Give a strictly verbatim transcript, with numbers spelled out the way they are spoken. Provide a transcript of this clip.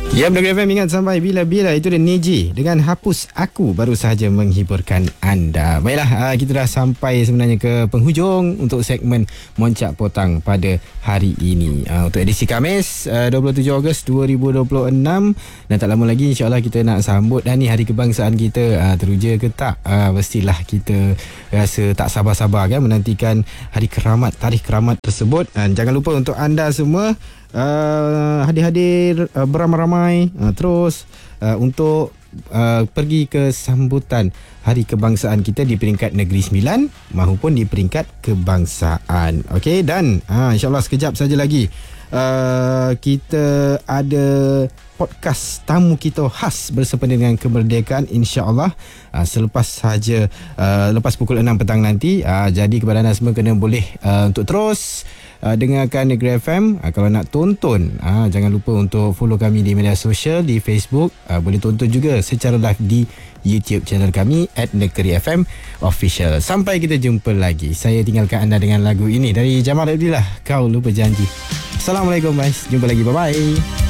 Ya, Negeri F M ingat sampai bila-bila. Itu dia Niji dengan Hapus Aku baru sahaja menghiburkan anda. Baiklah, kita dah sampai sebenarnya ke penghujung untuk segmen Moncak Potang pada hari ini. Untuk edisi Khamis dua puluh tujuh Ogos dua ribu dua puluh enam. Dan tak lama lagi insya-Allah kita nak sambut dah ni hari kebangsaan kita. Teruja ke tak? Mestilah kita rasa tak sabar-sabar kan menantikan hari keramat, tarikh keramat tersebut. Dan jangan lupa untuk anda semua Uh, hadir-hadir uh, beramai-ramai uh, terus uh, untuk uh, pergi ke sambutan hari kebangsaan kita di peringkat Negeri Sembilan maupun di peringkat kebangsaan. Okey, dan uh, insyaAllah sekejap saja lagi uh, kita ada podcast tamu kita khas bersempena dengan kemerdekaan, insya-Allah uh, selepas saja uh, lepas pukul enam petang nanti. Uh, jadi kepada anda semua kena boleh uh, untuk terus Uh, dengarkan Negeri F M. uh, Kalau nak tonton, uh, jangan lupa untuk follow kami di media sosial, di Facebook. uh, Boleh tonton juga secara live di YouTube channel kami at Negeri F M Official. Sampai kita jumpa lagi. Saya tinggalkan anda dengan lagu ini dari Jamal Abdillah, Kau Lupa Janji. Assalamualaikum guys, jumpa lagi, bye bye.